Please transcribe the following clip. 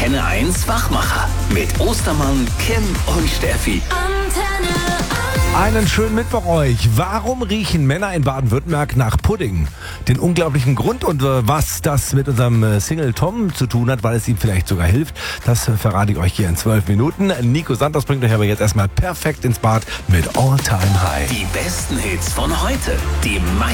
Antenne 1 Wachmacher mit Ostermann, Kim und Steffi. Einen schönen Mittwoch euch. Warum riechen Männer in Baden-Württemberg nach Pudding? Den unglaublichen Grund und was das mit unserem Single Tom zu tun hat, weil es ihm vielleicht sogar hilft, das verrate ich euch hier in 12 Minuten. Nico Santos bringt euch aber jetzt erstmal perfekt ins Bad mit All Time High. Die besten Hits von heute, die